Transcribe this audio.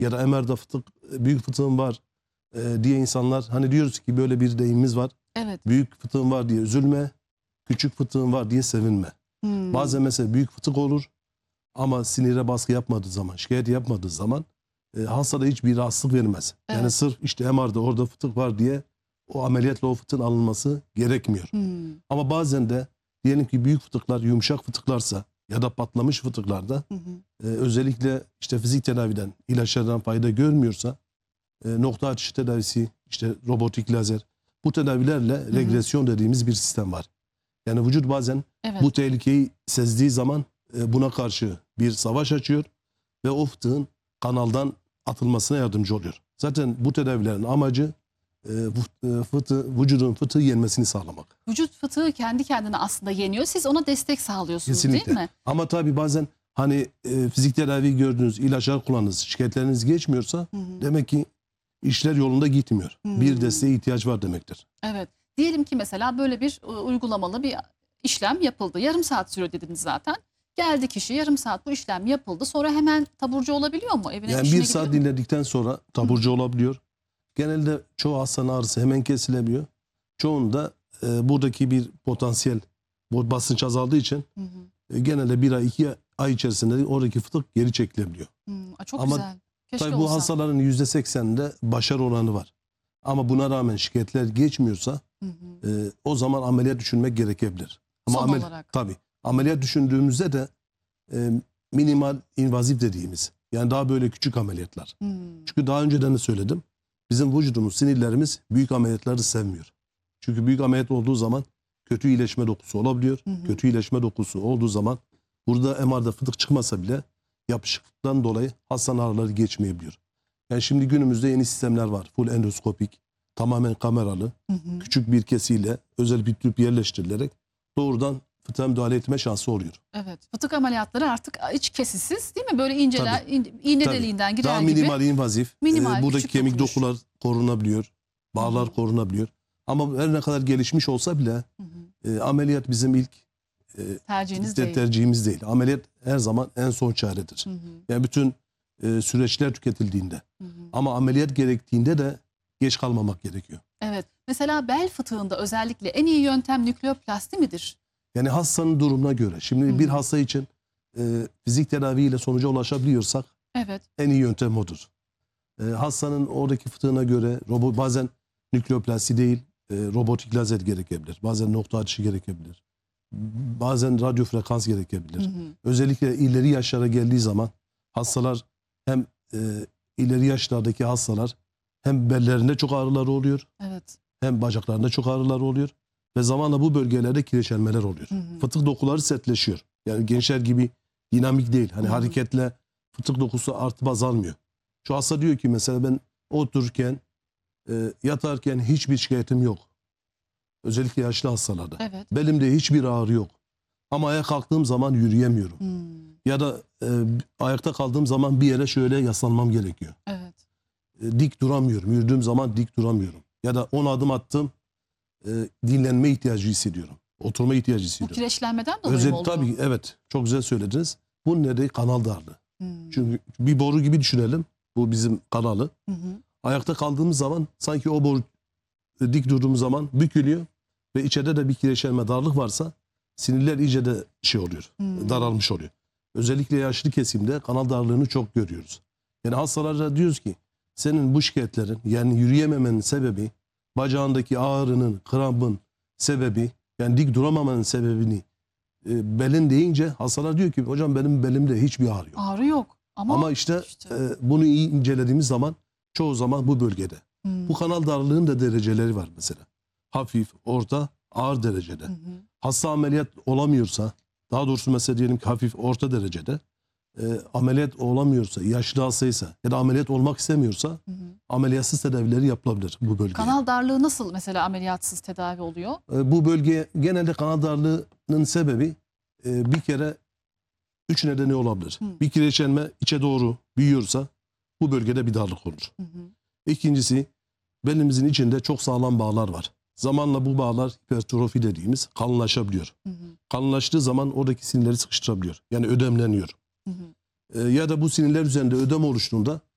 ya da MR'da fıtık, büyük fıtığım var diye insanlar, hani diyoruz ki böyle bir deyimimiz var. Evet. Büyük fıtığım var diye üzülme, küçük fıtığım var diye sevinme. Bazen mesela büyük fıtık olur ama sinire baskı yapmadığı zaman, şikayet yapmadığı zaman hastada hiçbir rahatsızlık vermez. Evet. Yani sırf işte MR'da orada fıtık var diye o ameliyatla o fıtığın alınması gerekmiyor. Ama bazen de diyelim ki büyük fıtıklar yumuşak fıtıklarsa ya da patlamış fıtıklarda özellikle işte fizik tedaviden, ilaçlardan fayda görmüyorsa nokta atışı tedavisi, işte robotik lazer, bu tedavilerle regresyon dediğimiz bir sistem var. Yani vücut bazen Evet. bu tehlikeyi sezdiği zaman buna karşı bir savaş açıyor ve o fıtığın kanaldan atılmasına yardımcı oluyor. Zaten bu tedavilerin amacı vücudun fıtığı yenmesini sağlamak. Vücut fıtığı kendi kendine aslında yeniyor. Siz ona destek sağlıyorsunuz Kesinlikle. değil mi? Ama tabii bazen hani fizik tedavi gördüğünüz, ilaçlar kullandınız, şikayetleriniz geçmiyorsa demek ki işler yolunda gitmiyor. Bir desteğe ihtiyaç var demektir. Evet. Diyelim ki mesela böyle bir uygulamalı bir işlem yapıldı. Yarım saat sürüyor dediniz zaten. Geldi kişi, yarım saat bu işlem yapıldı. Sonra hemen taburcu olabiliyor mu? Evine, Yani işine bir saat gidiyor mu? dinledikten sonra taburcu olabiliyor. Genelde çoğu hastanın ağrısı hemen kesilebiliyor. Çoğunda buradaki bir potansiyel basınç azaldığı için genelde bir ay, 2 ay içerisinde oradaki fıtık geri çekilebiliyor. Çok Ama güzel. Keşke tabii bu olsa. hastaların %80'inde başarı oranı var. Ama buna rağmen şikayetler geçmiyorsa o zaman ameliyat düşünmek gerekebilir. Ama Son olarak. tabii ameliyat düşündüğümüzde de minimal invazif dediğimiz, yani daha böyle küçük ameliyatlar. Çünkü daha önceden de söyledim. Bizim vücudumuz, sinirlerimiz büyük ameliyatları sevmiyor. Çünkü büyük ameliyat olduğu zaman kötü iyileşme dokusu olabiliyor. Kötü iyileşme dokusu olduğu zaman burada MR'da fıtık çıkmasa bile yapışıklıktan dolayı hastanın ağrıları geçmeyebiliyor. Yani şimdi günümüzde yeni sistemler var. Full endoskopik, tamamen kameralı, küçük bir kesiyle özel bir tüp yerleştirilerek doğrudan fıtığa müdahale etme şansı oluyor. Evet. Fıtık ameliyatları artık iç kesisiz değil mi? Böyle inceler, iğne Tabii. deliğinden girer Daha gibi. minimal invazif. Minimal, Buradaki küçük kemik dokunuş. dokular korunabiliyor. Bağlar korunabiliyor. Ama her ne kadar gelişmiş olsa bile ameliyat bizim ilk Tercihiniz değil. tercihimiz değil. Ameliyat her zaman en son çaredir. Yani bütün süreçler tüketildiğinde. Ama ameliyat gerektiğinde de geç kalmamak gerekiyor. Evet. Mesela bel fıtığında özellikle en iyi yöntem nükleoplasti midir? Yani hastanın durumuna göre. Şimdi bir hasta için fizik tedaviyle sonuca ulaşabiliyorsak Evet. en iyi yöntem odur. Hastanın oradaki fıtığına göre bazen nükleoplasti değil robotik lazer gerekebilir. Bazen nokta atışı gerekebilir. Bazen radyo frekans gerekebilir. Özellikle ileri yaşlara geldiği zaman hastalar hem ileri yaşlardaki hastalar hem bellerinde çok ağrıları oluyor. Evet. Hem bacaklarında çok ağrıları oluyor. Ve zamanla bu bölgelerde kireçlenmeler oluyor. Fıtık dokuları sertleşiyor. Yani gençler gibi dinamik değil. Hani hareketle fıtık dokusu artıp azalmıyor. Şu hasta diyor ki mesela ben otururken, yatarken hiçbir şikayetim yok. Özellikle yaşlı hastalarda. Evet. Belimde hiçbir ağrı yok. Ama ayağa kalktığım zaman yürüyemiyorum. Ya da ayakta kaldığım zaman bir yere şöyle yaslanmam gerekiyor. Evet. Dik duramıyorum. Yürüdüğüm zaman dik duramıyorum. Ya da 10 adım attım, dinlenme ihtiyacı hissediyorum. Oturma ihtiyacı Bu hissediyorum. kireçlenmeden dolayı mı oluyor? Tabii evet. Çok güzel söylediniz. Bu nedir? Kanal darlığı. Çünkü bir boru gibi düşünelim. Bu bizim kanalı. Ayakta kaldığımız zaman sanki o boru dik durduğumuz zaman bükülüyor ve içeride de bir kireçlenme, darlık varsa sinirler iyice de oluyor. Daralmış oluyor. Özellikle yaşlı kesimde kanal darlığını çok görüyoruz. Yani hastalara diyoruz ki senin bu şikayetlerin, yani yürüyememenin sebebi, bacağındaki ağrının, krampın sebebi, yani dik duramamanın sebebini belin deyince hastalar diyor ki hocam benim belimde hiçbir ağrı yok. Ağrı yok. Ama işte bunu iyi incelediğimiz zaman çoğu zaman bu bölgede. Bu kanal darlığının da dereceleri var mesela. Hafif, orta, ağır derecede. Hasta ameliyat olamıyorsa, daha doğrusu mesela diyelim ki hafif, orta derecede ameliyat olamıyorsa, yaşlı hastaysa ya da ameliyat olmak istemiyorsa ameliyatsız tedavileri yapılabilir bu bölgeye. Kanal darlığı nasıl mesela ameliyatsız tedavi oluyor? Bu bölgeye genelde kanal darlığının sebebi bir kere 3 nedeni olabilir. Bir kireçlenme içe doğru büyüyorsa bu bölgede bir darlık olur. İkincisi belimizin içinde çok sağlam bağlar var. Zamanla bu bağlar hipertrofi dediğimiz kalınlaşabiliyor. Kalınlaştığı zaman oradaki sinirleri sıkıştırabiliyor. Yani ödemleniyor. Ya da bu sinirler üzerinde ödem oluştuğunda